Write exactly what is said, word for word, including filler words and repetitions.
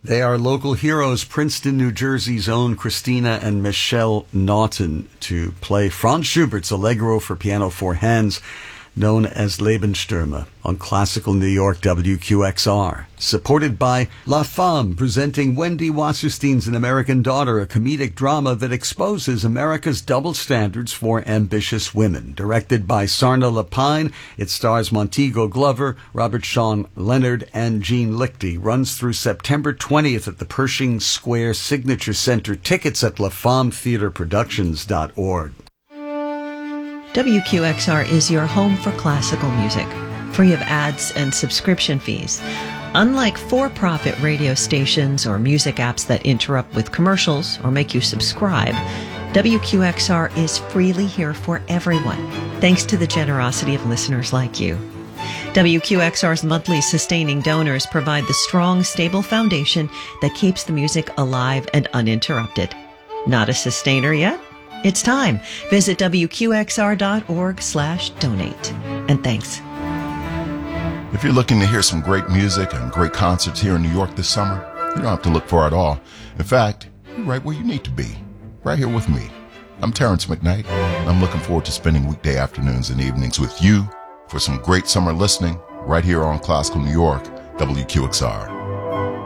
They are local heroes, Princeton, New Jersey's own Christina and Michelle Naughton, to play Franz Schubert's Allegro for piano four hands, known as Lebensstürme, on Classical New York W Q X R. Supported by La Femme, presenting Wendy Wasserstein's An American Daughter, a comedic drama that exposes America's double standards for ambitious women. Directed by Sarna Lapine, it stars Montego Glover, Robert Sean Leonard, and Gene Lichty. Runs through September twentieth at the Pershing Square Signature Center. Tickets at la femme theater productions dot org. W Q X R is your home for classical music, free of ads and subscription fees. Unlike for-profit radio stations or music apps that interrupt with commercials or make you subscribe, W Q X R is freely here for everyone, thanks to the generosity of listeners like you. W Q X R's monthly sustaining donors provide the strong, stable foundation that keeps the music alive and uninterrupted. Not a sustainer yet? It's time. Visit W Q X R dot org slash donate. And thanks. If you're looking to hear some great music and great concerts here in New York this summer, you don't have to look far at all. In fact, you're right where you need to be, right here with me. I'm Terrence McKnight, and I'm looking forward to spending weekday afternoons and evenings with you for some great summer listening right here on Classical New York, W Q X R.